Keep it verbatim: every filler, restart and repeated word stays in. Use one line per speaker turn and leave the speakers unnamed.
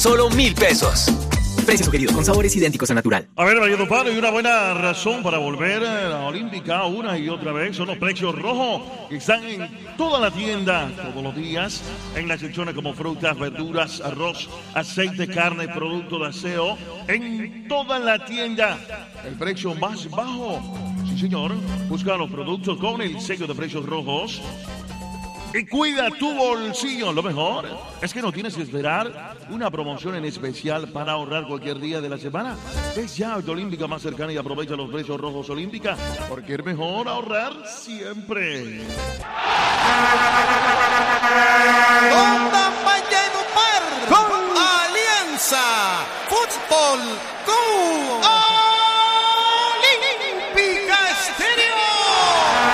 Solo mil pesos. Precio sugerido con sabores idénticos a natural.
A ver, Valledupar, y una buena razón para volver a la Olímpica una y otra vez son los precios rojos que están en toda la tienda todos los días, en las secciones como frutas, verduras, arroz, aceite, carne, producto de aseo, en toda la tienda. El precio más bajo. Sí, señor. Busca los productos con el sello de precios rojos. Y cuida tu bolsillo. Lo mejor es que no tienes que esperar una promoción en especial para ahorrar cualquier día de la semana. Ves ya a tu Olímpica más cercana y aprovecha los precios rojos Olímpica, porque es mejor ahorrar siempre.